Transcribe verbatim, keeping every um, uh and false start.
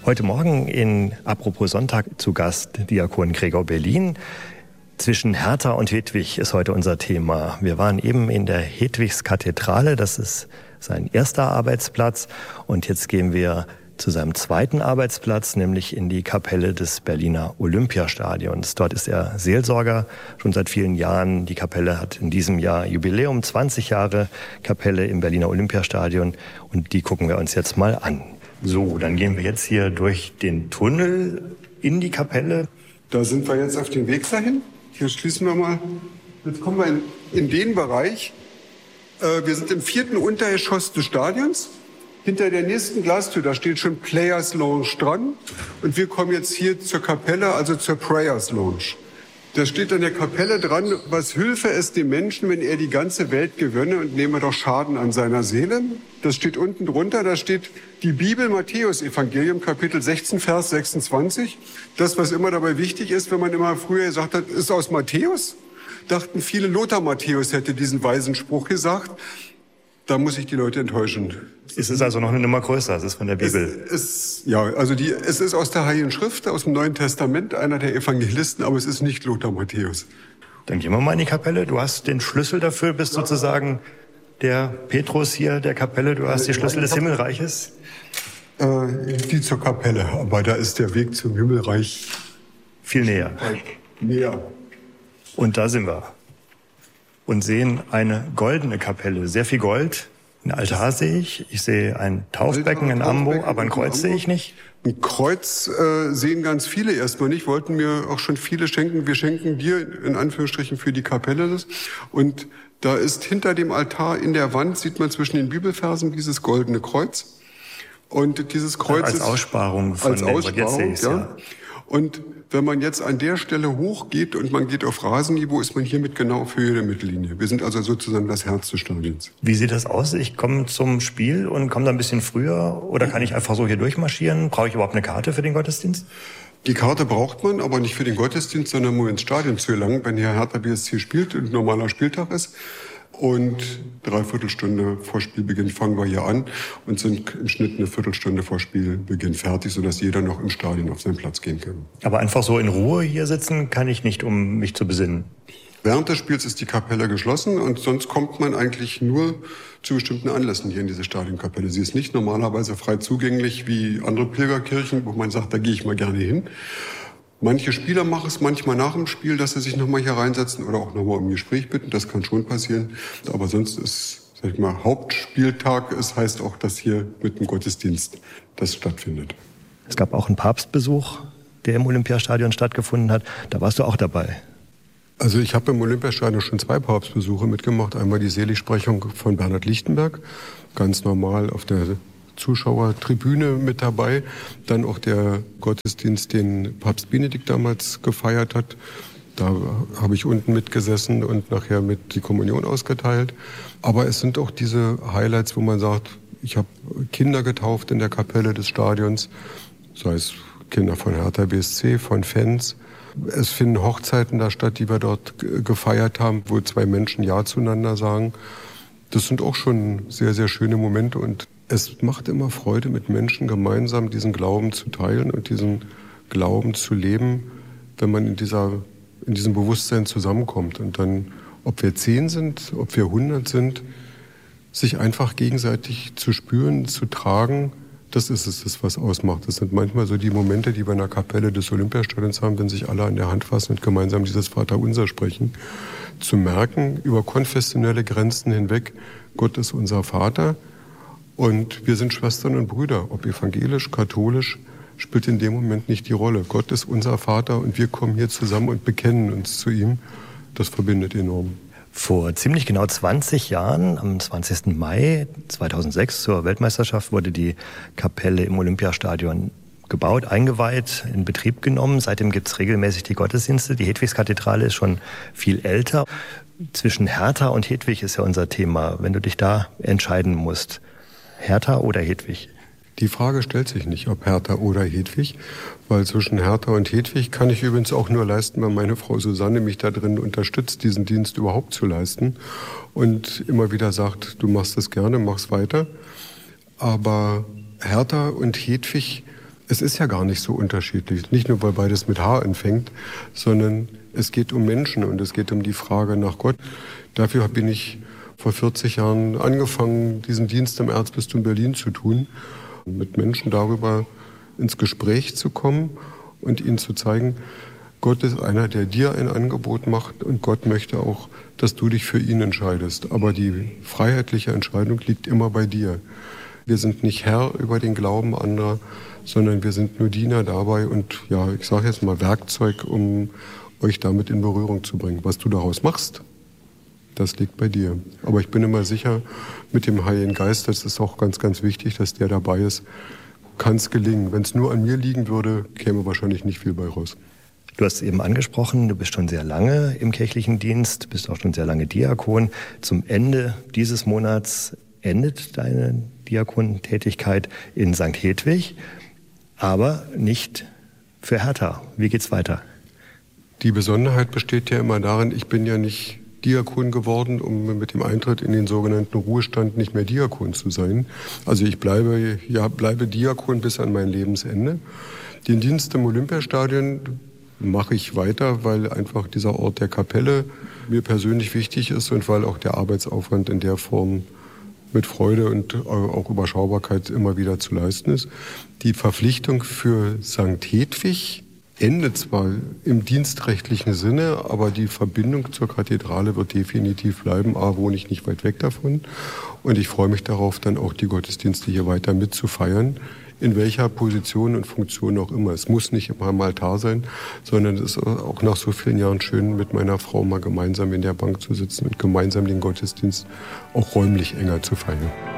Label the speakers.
Speaker 1: Heute Morgen in Apropos Sonntag zu Gast Diakon Gregor Berlin. Zwischen Hertha und Hedwig ist heute unser Thema. Wir waren eben in der Hedwigskathedrale, das ist sein erster Arbeitsplatz. Und jetzt gehen wir zu seinem zweiten Arbeitsplatz, nämlich in die Kapelle des Berliner Olympiastadions. Dort ist er Seelsorger schon seit vielen Jahren. Die Kapelle hat in diesem Jahr Jubiläum, zwanzig Jahre Kapelle im Berliner Olympiastadion. Und die gucken wir uns jetzt mal an. So, dann gehen wir jetzt hier durch den Tunnel in die Kapelle.
Speaker 2: Da sind wir jetzt auf dem Weg dahin. Hier schließen wir mal. Jetzt kommen wir in, in den Bereich. Äh, wir sind im vierten Untergeschoss des Stadions. Hinter der nächsten Glastür, da steht schon Players Lounge dran. Und wir kommen jetzt hier zur Kapelle, also zur Prayers Lounge. Da steht an der Kapelle dran, was hülfe es dem Menschen, wenn er die ganze Welt gewönne und nehme doch Schaden an seiner Seele. Das steht unten drunter, da steht die Bibel, Matthäus-Evangelium, Kapitel sechzehn, Vers sechsundzwanzig. Das, was immer dabei wichtig ist, wenn man immer früher gesagt hat, ist aus Matthäus, dachten viele, Lothar Matthäus hätte diesen weisen Spruch gesagt. Da muss ich die Leute enttäuschen.
Speaker 1: Es ist also noch eine Nummer größer, es ist von der Bibel.
Speaker 2: Es ist, ja, also die, es ist aus der Heiligen Schrift, aus dem Neuen Testament, einer der Evangelisten, aber es ist nicht Lothar Matthäus.
Speaker 1: Dann gehen wir mal in die Kapelle. Du hast den Schlüssel dafür, bist sozusagen der Petrus hier der Kapelle. Du hast die Schlüssel des Himmelreiches.
Speaker 2: Äh, die zur Kapelle, aber da ist der Weg zum Himmelreich
Speaker 1: viel näher.
Speaker 2: Näher.
Speaker 1: Und da sind wir. Und sehen eine goldene Kapelle, sehr viel Gold. Ein Altar sehe ich, ich sehe ein Taufbecken in Ambo, aber ein Kreuz sehe ich nicht.
Speaker 2: Ein Kreuz äh, sehen ganz viele erstmal nicht, wollten mir auch schon viele schenken. Wir schenken dir in Anführungsstrichen für die Kapelle das. Und da ist hinter dem Altar in der Wand, sieht man zwischen den Bibelversen dieses goldene Kreuz. Und dieses Kreuz
Speaker 1: als
Speaker 2: ist
Speaker 1: Aussparung von
Speaker 2: als
Speaker 1: dem,
Speaker 2: Aussparung,
Speaker 1: jetzt
Speaker 2: ja.
Speaker 1: ja.
Speaker 2: Und wenn man jetzt an der Stelle hochgeht und man geht auf Rasenniveau, ist man hiermit genau auf Höhe der Mittellinie. Wir sind also sozusagen das Herz des Stadions.
Speaker 1: Wie sieht das aus? Ich komme zum Spiel und komme da ein bisschen früher oder kann ich einfach so hier durchmarschieren? Brauche ich überhaupt eine Karte für den Gottesdienst?
Speaker 2: Die Karte braucht man, aber nicht für den Gottesdienst, sondern um ins Stadion zu gelangen, wenn hier Hertha B S C spielt und ein normaler Spieltag ist. Und dreiviertel Stunde vor Spielbeginn fangen wir hier an und sind im Schnitt eine Viertelstunde vor Spielbeginn fertig, sodass jeder noch im Stadion auf seinen Platz gehen kann.
Speaker 1: Aber einfach so in Ruhe hier sitzen kann ich nicht, um mich zu besinnen.
Speaker 2: Während des Spiels ist die Kapelle geschlossen und sonst kommt man eigentlich nur zu bestimmten Anlässen hier in diese Stadionkapelle. Sie ist nicht normalerweise frei zugänglich wie andere Pilgerkirchen, wo man sagt, da gehe ich mal gerne hin. Manche Spieler machen es manchmal nach dem Spiel, dass sie sich nochmal hier reinsetzen oder auch nochmal um ein Gespräch bitten. Das kann schon passieren. Aber sonst ist, sag ich mal, Hauptspieltag. Es heißt auch, dass hier mit dem Gottesdienst das stattfindet.
Speaker 1: Es gab auch einen Papstbesuch, der im Olympiastadion stattgefunden hat. Da warst du auch dabei.
Speaker 2: Also ich habe im Olympiastadion schon zwei Papstbesuche mitgemacht. Einmal die Seligsprechung von Bernhard Lichtenberg, ganz normal auf der Zuschauertribüne mit dabei. Dann auch der Gottesdienst, den Papst Benedikt damals gefeiert hat. Da habe ich unten mitgesessen und nachher mit die Kommunion ausgeteilt. Aber es sind auch diese Highlights, wo man sagt, ich habe Kinder getauft in der Kapelle des Stadions, sei es Kinder von Hertha B S C, von Fans. Es finden Hochzeiten da statt, die wir dort gefeiert haben, wo zwei Menschen Ja zueinander sagen. Das sind auch schon sehr, sehr schöne Momente und es macht immer Freude, mit Menschen gemeinsam diesen Glauben zu teilen und diesen Glauben zu leben, wenn man in dieser, in diesem Bewusstsein zusammenkommt. Und dann, ob wir zehn sind, ob wir hundert sind, sich einfach gegenseitig zu spüren, zu tragen, das ist es, das was ausmacht. Das sind manchmal so die Momente, die wir in der Kapelle des Olympiastadions haben, wenn sich alle an der Hand fassen und gemeinsam dieses Vaterunser sprechen. Zu merken, über konfessionelle Grenzen hinweg, Gott ist unser Vater. Und wir sind Schwestern und Brüder, ob evangelisch, katholisch, spielt in dem Moment nicht die Rolle. Gott ist unser Vater und wir kommen hier zusammen und bekennen uns zu ihm. Das verbindet enorm.
Speaker 1: Vor ziemlich genau zwanzig Jahren, am zwanzigsten Mai zweitausendsechs zur Weltmeisterschaft, wurde die Kapelle im Olympiastadion gebaut, eingeweiht, in Betrieb genommen. Seitdem gibt es regelmäßig die Gottesdienste. Die Hedwigskathedrale ist schon viel älter. Zwischen Hertha und Hedwig ist ja unser Thema. Wenn du dich da entscheiden musst, Hertha oder Hedwig?
Speaker 2: Die Frage stellt sich nicht, ob Hertha oder Hedwig, weil zwischen Hertha und Hedwig kann ich übrigens auch nur leisten, weil meine Frau Susanne mich da drin unterstützt, diesen Dienst überhaupt zu leisten und immer wieder sagt, du machst es gerne, mach's weiter. Aber Hertha und Hedwig Es ist ja gar nicht so unterschiedlich. Nicht nur, weil beides mit H anfängt, sondern es geht um Menschen und es geht um die Frage nach Gott. Dafür bin ich vor vierzig Jahren angefangen, diesen Dienst im Erzbistum Berlin zu tun, mit Menschen darüber ins Gespräch zu kommen und ihnen zu zeigen, Gott ist einer, der dir ein Angebot macht und Gott möchte auch, dass du dich für ihn entscheidest. Aber die freiheitliche Entscheidung liegt immer bei dir. Wir sind nicht Herr über den Glauben anderer, sondern wir sind nur Diener dabei und ja, ich sage jetzt mal Werkzeug, um euch damit in Berührung zu bringen. Was du daraus machst, das liegt bei dir. Aber ich bin immer sicher, mit dem Heiligen Geist, das ist auch ganz, ganz wichtig, dass der dabei ist, kann es gelingen. Wenn es nur an mir liegen würde, käme wahrscheinlich nicht viel bei raus.
Speaker 1: Du hast es eben angesprochen, du bist schon sehr lange im kirchlichen Dienst, bist auch schon sehr lange Diakon. Zum Ende dieses Monats endet deine Diakontätigkeit in Sankt Hedwig, aber nicht für Hertha. Wie geht's weiter?
Speaker 2: Die Besonderheit besteht ja immer darin, ich bin ja nicht Diakon geworden, um mit dem Eintritt in den sogenannten Ruhestand nicht mehr Diakon zu sein. Also ich bleibe, ja, bleibe Diakon bis an mein Lebensende. Den Dienst im Olympiastadion mache ich weiter, weil einfach dieser Ort der Kapelle mir persönlich wichtig ist und weil auch der Arbeitsaufwand in der Form mit Freude und auch Überschaubarkeit immer wieder zu leisten ist. Die Verpflichtung für Sankt Hedwig endet zwar im dienstrechtlichen Sinne, aber die Verbindung zur Kathedrale wird definitiv bleiben. A, wohne ich nicht weit weg davon und ich freue mich darauf, dann auch die Gottesdienste hier weiter mitzufeiern, in welcher Position und Funktion auch immer. Es muss nicht immer am Altar sein, sondern es ist auch nach so vielen Jahren schön, mit meiner Frau mal gemeinsam in der Bank zu sitzen und gemeinsam den Gottesdienst auch räumlich enger zu feiern.